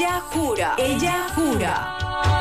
Ella jura.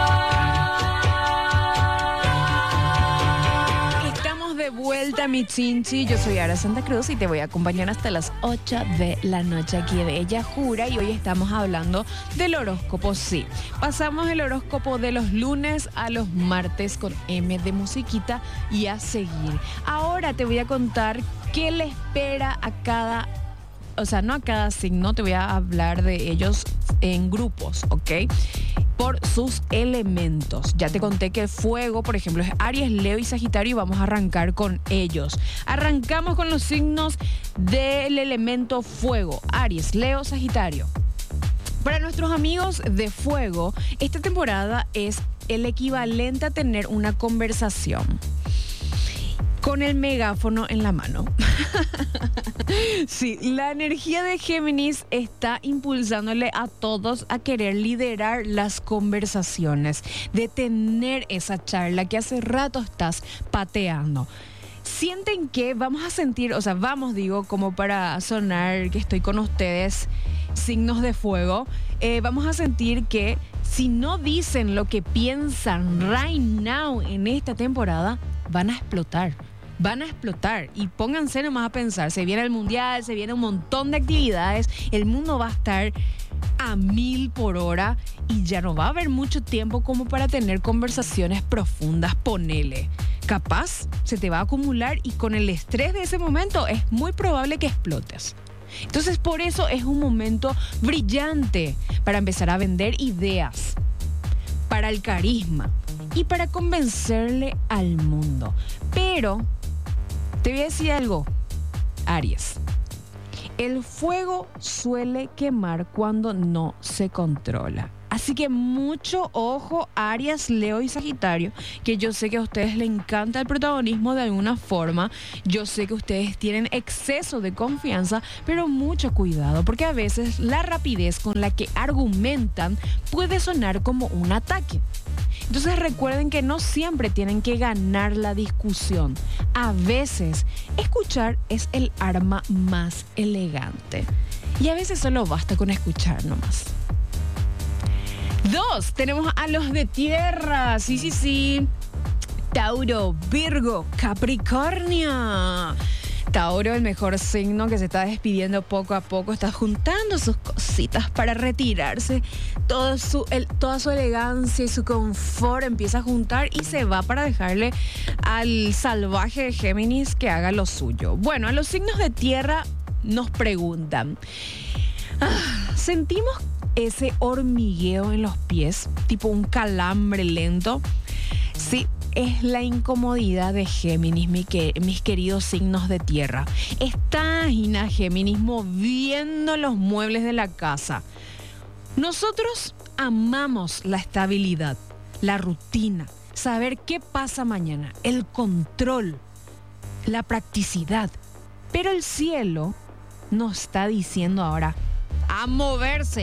Estamos de vuelta, mi chinchi. Yo soy Ara Santa Cruz y te voy a acompañar hasta las 8 de la noche aquí de Ella Jura. Y hoy estamos hablando del horóscopo, sí. Pasamos el horóscopo de los lunes a los martes con M de musiquita y a seguir. Ahora te voy a contar qué le espera a cada... O sea, no a cada signo, te voy a hablar de ellos en grupos, ¿ok? Por sus elementos. Ya te conté que el fuego, por ejemplo, es Aries, Leo y Sagitario y vamos a arrancar con ellos. Arrancamos con los signos del elemento fuego. Aries, Leo, Sagitario. Para nuestros amigos de fuego, esta temporada es el equivalente a tener una conversación con el megáfono en la mano. Sí, la energía de Géminis está impulsándole a todos a querer liderar las conversaciones, de tener esa charla que hace rato estás pateando. Sienten que vamos a sentir, o sea, vamos, digo, como para sonar que estoy con ustedes, signos de fuego, vamos a sentir que si no dicen lo que piensan right now en esta temporada, van a explotar. Van a explotar y pónganse nomás a pensar, se viene el mundial, se viene un montón de actividades, el mundo va a estar a 1000 por hora y ya no va a haber mucho tiempo como para tener conversaciones profundas, ponele. Capaz se te va a acumular y con el estrés de ese momento es muy probable que explotes. Entonces por eso es un momento brillante para empezar a vender ideas, para el carisma y para convencerle al mundo. Pero te voy a decir algo, Aries. El fuego suele quemar cuando no se controla. Así que mucho ojo, Aries, Leo y Sagitario, que yo sé que a ustedes les encanta el protagonismo de alguna forma. Yo sé que ustedes tienen exceso de confianza, pero mucho cuidado, porque a veces la rapidez con la que argumentan puede sonar como un ataque. Entonces recuerden que no siempre tienen que ganar la discusión. A veces escuchar es el arma más elegante. Y a veces solo basta con escuchar nomás. 2, tenemos a los de tierra. Sí. Tauro, Virgo, Capricornio. Tauro, el mejor signo que se está despidiendo poco a poco, está juntando sus cositas para retirarse. Toda su elegancia y su confort empieza a juntar y se va para dejarle al salvaje de Géminis que haga lo suyo. Bueno, a los signos de tierra nos preguntan, ¿sentimos ese hormigueo en los pies, tipo un calambre lento? Sí. Es la incomodidad de Géminis, mis queridos signos de tierra. Está Géminis moviendo los muebles de la casa. Nosotros amamos la estabilidad, la rutina, saber qué pasa mañana, el control, la practicidad. Pero el cielo nos está diciendo ahora a moverse,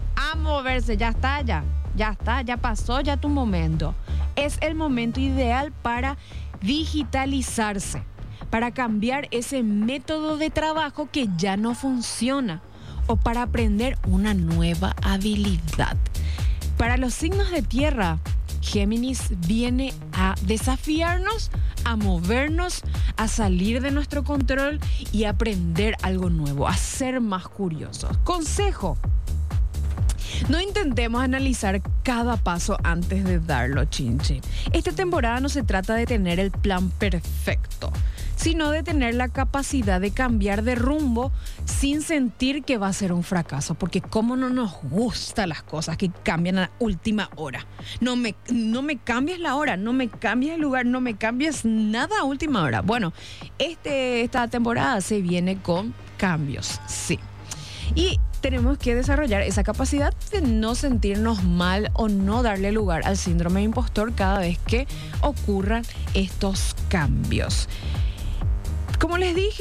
ya pasó ya tu momento. Es el momento ideal para digitalizarse, para cambiar ese método de trabajo que ya no funciona o para aprender una nueva habilidad. Para los signos de tierra, Géminis viene a desafiarnos, a movernos, a salir de nuestro control y a aprender algo nuevo, a ser más curiosos. Consejo: no intentemos analizar cada paso antes de darlo, chinche. Esta temporada no se trata de tener el plan perfecto, sino de tener la capacidad de cambiar de rumbo sin sentir que va a ser un fracaso. Porque cómo no nos gustan las cosas que cambian a la última hora. No me cambies la hora, no me cambies el lugar, no me cambies nada a última hora. Bueno, esta temporada se viene con cambios, sí. Y tenemos que desarrollar esa capacidad de no sentirnos mal o no darle lugar al síndrome de impostor cada vez que ocurran estos cambios. Como les dije,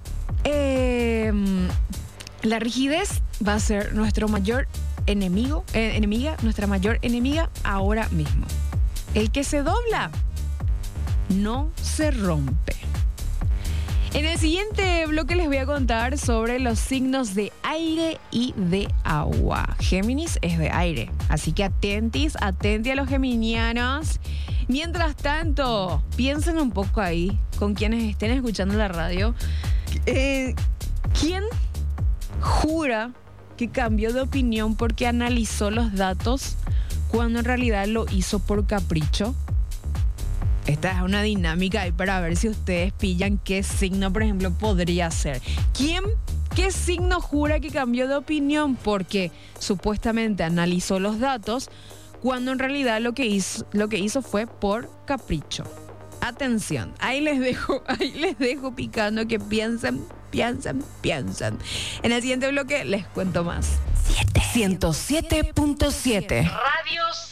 la rigidez va a ser nuestro mayor nuestra mayor enemiga ahora mismo. El que se dobla no se rompe. En el siguiente bloque les voy a contar sobre los signos de aire y de agua. Géminis es de aire, así que atenti a los geminianos. Mientras tanto, piensen un poco ahí, con quienes estén escuchando la radio. ¿Quién jura que cambió de opinión porque analizó los datos cuando en realidad lo hizo por capricho? Esta es una dinámica ahí para ver si ustedes pillan qué signo, por ejemplo, podría ser. ¿Qué signo jura que cambió de opinión porque supuestamente analizó los datos cuando en realidad lo que hizo fue por capricho? Atención, ahí les dejo picando, que piensen. En el siguiente bloque les cuento más. 107.7 Radio